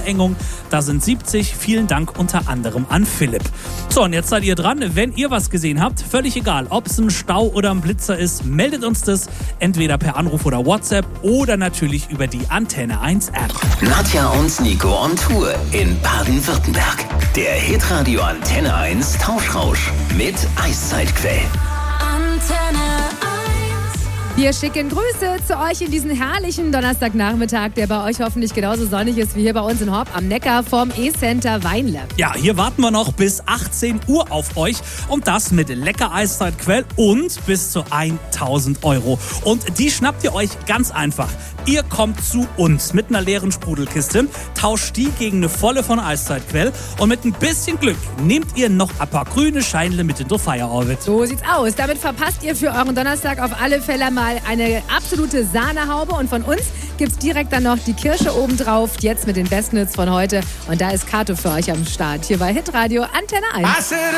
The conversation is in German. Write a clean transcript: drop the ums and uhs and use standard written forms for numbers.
Verengung. Da sind 70. Vielen Dank unter anderem an Philipp. So, und jetzt seid ihr dran. Wenn ihr was gesehen habt, völlig egal, ob es ein Stau oder ein Blitzer ist, meldet uns das entweder per Anruf oder WhatsApp oder natürlich über die Antenne 1 App. Nadja und Nico on Tour in Baden-Württemberg. Der Hitradio Antenne 1 Tauschrausch mit Eiszeitquell. Antenne 1. Wir schicken Grüße zu euch in diesen herrlichen Donnerstagnachmittag, der bei euch hoffentlich genauso sonnig ist wie hier bei uns in Horb am Neckar vom E-Center Weinle. Ja, hier warten wir noch bis 18 Uhr auf euch und das mit lecker Eiszeitquell und bis zu 1.000 €. Und die schnappt ihr euch ganz einfach. Ihr kommt zu uns mit einer leeren Sprudelkiste, tauscht die gegen eine volle von Eiszeitquell und mit ein bisschen Glück nehmt ihr noch ein paar grüne Scheinle mit in der Feierabend. So sieht's aus. Damit verpasst ihr für euren Donnerstag auf alle Fälle mal eine absolute Sahnehaube und von uns gibt's direkt dann noch die Kirsche obendrauf, jetzt mit den Besten Hits von heute und da ist Kato für euch am Start, hier bei Hitradio Antenne 1.